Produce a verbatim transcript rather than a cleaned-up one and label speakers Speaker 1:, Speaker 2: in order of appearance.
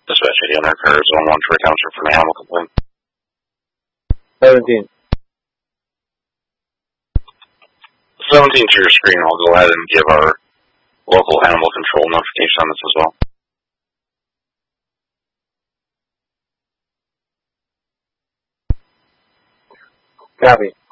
Speaker 1: Dispatch eighty on repair zone one for Township for an animal complaint.
Speaker 2: seventeen.
Speaker 1: seventeen to your screen. I'll go ahead and give our local animal control notification on this as well.
Speaker 2: Copy.